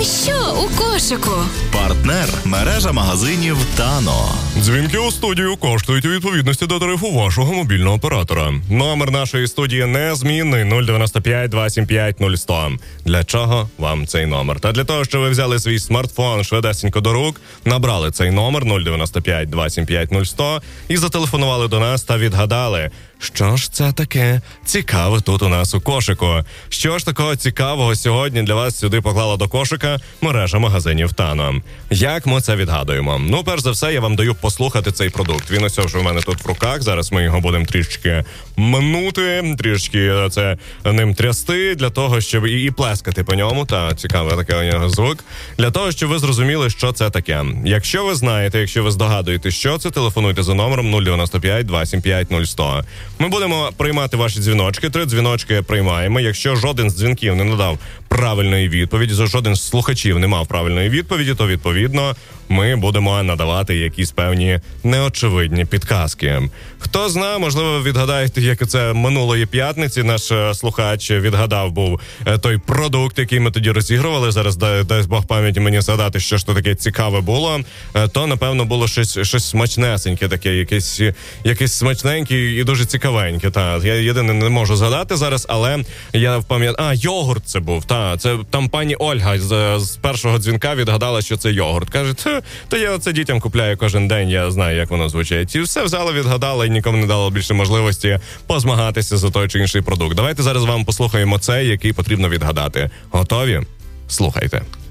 що у кошику? Партнер – мережа магазинів «Тано». Дзвінки у студію коштують у відповідності до тарифу вашого мобільного оператора. Номер нашої студії незмінний 095 275 0100. Для чого вам цей номер? Та для того, що ви взяли свій смартфон швидесенько до рук, набрали цей номер 095 275 0100 і зателефонували до нас та відгадали, що ж це таке цікаве тут у нас у кошику. Що ж такого цікавого сьогодні для вас сюди поклала до кошика мережа магазинів «Тано». Як ми це відгадуємо? Ну, перш за все, я вам даю послухати цей продукт. Він ось вже у мене тут в руках. Зараз ми його будемо трішечки мнути, трішечки це ним трясти, для того, щоб і плескати по ньому. Та цікавий такий у нього звук. Для того, щоб ви зрозуміли, що це таке. Якщо ви знаєте, якщо ви здогадуєте, що це, телефонуйте за номером 095 275 0100. Ми будемо приймати ваші дзвіночки. 3 дзвіночки приймаємо. Якщо жоден з дзвінків не надав правильної відповіді, жоден з слухачів не мав правильної відповіді, то відповідно ми будемо надавати якісь певні неочевидні підказки. Хто знає, можливо, ви відгадаєте, як це минулої п'ятниці наш слухач відгадав був той продукт, який ми тоді розігрували. Зараз дасть Бог пам'яті мені згадати, що ж то таке цікаве було. То, напевно, було щось смачнесеньке таке, якесь смачненьке і дуже цікавеньке. Та я єдине не можу згадати зараз, але я пам'ятаю, йогурт це був. Це там пані Ольга з першого дзвінка відгадала, що це йогурт. Каже, то я оце дітям купляю кожен день, я знаю, як воно звучить. І все взяла, відгадала і нікому не дала більше можливості позмагатися за той чи інший продукт. Давайте зараз вам послухаємо цей, який потрібно відгадати. Готові? Слухайте.